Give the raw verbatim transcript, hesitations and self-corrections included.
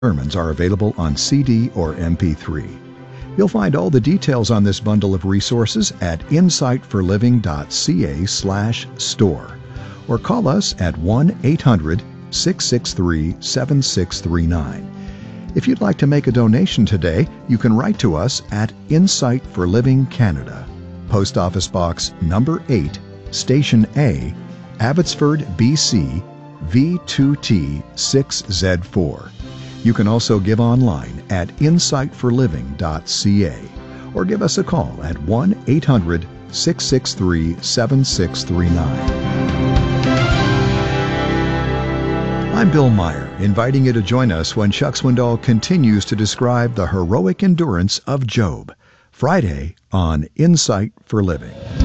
sermons are available on C D or M P three. You'll find all the details on this bundle of resources at insight for living dot c a slash store or call us at one eight hundred, six six three, seven six three nine. If you'd like to make a donation today, you can write to us at Insight for Living Canada, Post Office Box number eight, Station A, Abbotsford, B C, V two T six Z four. You can also give online at insight for living dot c a or give us a call at one eight hundred, six six three, seven six three nine. I'm Bill Meyer, inviting you to join us when Chuck Swindoll continues to describe the heroic endurance of Job, Friday on Insight for Living.